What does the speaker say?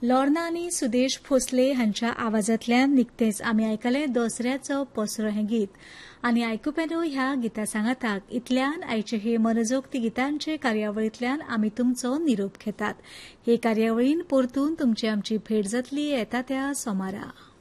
Lorna आनी सुदेश भोसले हांच्या आवाजांतल्यान निकतेच आमी आयकले दसऱ्याचो पसरो हें गीत आनी आयकूप येनो ह्या गिता सांगाताक इतल्यान आयचे हे मनजोगती गितांचे कार्यावळींतल्यान आमी तुमचो निरोप घेतात. हे कार्यावळीन परतून तुमची आमची भेट जातली येता त्या सोमारा.